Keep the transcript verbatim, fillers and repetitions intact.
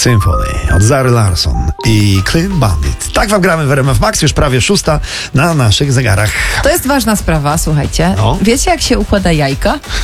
Symphony od Zary Larsson i Clean Bandit. Tak wam gramy w R M F Max, już prawie szósta na naszych zegarach. To jest ważna sprawa, słuchajcie. No. Wiecie, jak się układa jajka?